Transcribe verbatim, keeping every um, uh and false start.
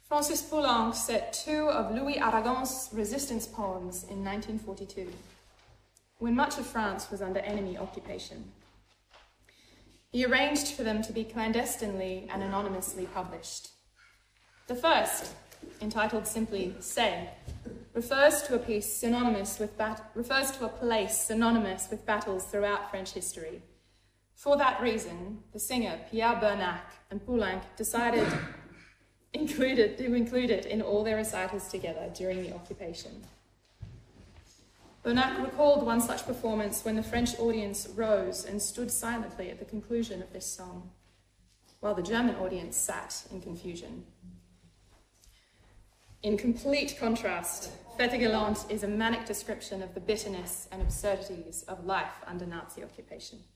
Francis Poulenc set two of Louis Aragon's resistance poems in nineteen forty-two, when much of France was under enemy occupation. He arranged for them to be clandestinely and anonymously published. The first, entitled simply Say, refers to a piece synonymous with bat refers to a place synonymous with battles throughout French history. For that reason, the singer Pierre Bernac and Poulenc decided included, to include it in all their recitals together during the occupation. Bernac recalled one such performance when the French audience rose and stood silently at the conclusion of this song, while the German audience sat in confusion. In complete contrast, Fête Galante is a manic description of the bitterness and absurdities of life under Nazi occupation.